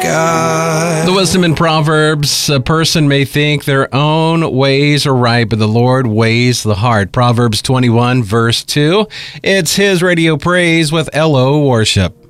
God. The wisdom in Proverbs, a person may think their own ways are right, but the Lord weighs the heart. Proverbs 21, verse 2. It's His Radio Praise with LO Worship.